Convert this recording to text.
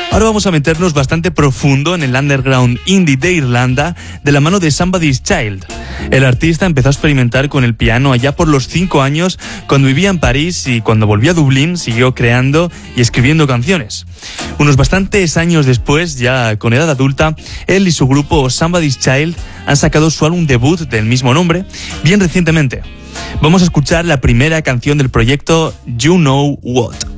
Ahora vamos a meternos bastante profundo en el underground indie de Irlanda de la mano de Somebody's Child. El artista empezó a experimentar con el piano allá por los 5 años cuando vivía en París, y cuando volvió a Dublín siguió creando y escribiendo canciones. Unos bastantes años después, ya con edad adulta, él y su grupo Somebody's Child han sacado su álbum debut del mismo nombre bien recientemente. Vamos a escuchar la primera canción del proyecto, You Know What.